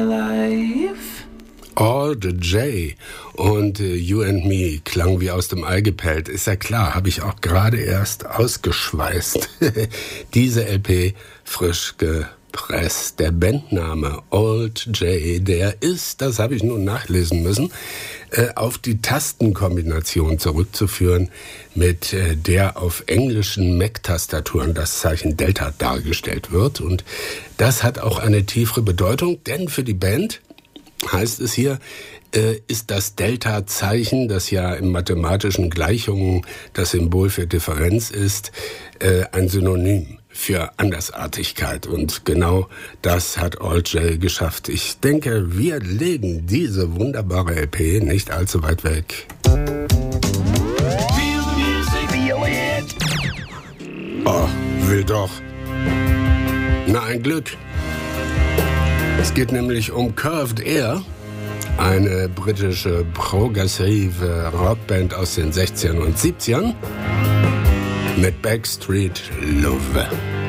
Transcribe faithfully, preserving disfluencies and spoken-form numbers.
Life. All the J und äh, You and Me klang wie aus dem Ei gepellt. Ist ja klar, habe ich auch gerade erst ausgeschweißt. Diese L P frisch gepresst. Der Bandname Old J, der ist, das habe ich nun nachlesen müssen, äh, auf die Tastenkombination zurückzuführen, mit äh, der auf englischen Mac-Tastaturen das Zeichen Delta dargestellt wird. Und das hat auch eine tiefere Bedeutung, denn für die Band heißt es hier, äh, ist das Delta-Zeichen, das ja in mathematischen Gleichungen das Symbol für Differenz ist, äh, ein Synonym für Andersartigkeit. Und genau das hat Old J geschafft. Ich denke, wir legen diese wunderbare L P nicht allzu weit weg. Oh, will doch. Na, ein Glück. Es geht nämlich um Curved Air, eine britische progressive Rockband aus den sechzigern und siebzigern mit Backstreet Love.